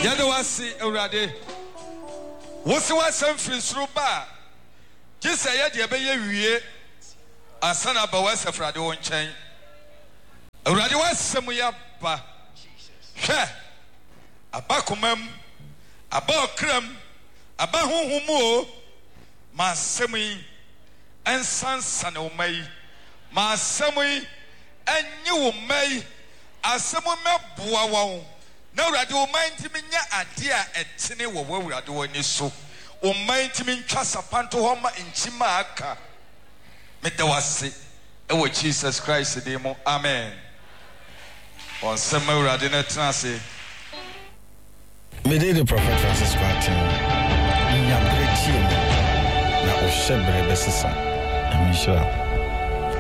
Yada wasi Awurade. Wosi wasam finsuru ba. Gisa ya de beye wie. Asana ba wasafrade wo nkyɛn. Awurade wasam ya ba. Hwɛ. Abakomam, abakram, abahuhumu, masemi ensansa na umai, masemi enyi umai, asemu mebua wao. Na urade umai ntimi nya ade a etene wo urade woni so. Umai ntimi ntwa sapanto homa nchima aka. Medawase ewo Jesus Christ demo. Amen. On sema urade na tenase. Me did the Prophet Francis Martin. Na breaking na o shebre besisa. Amisha.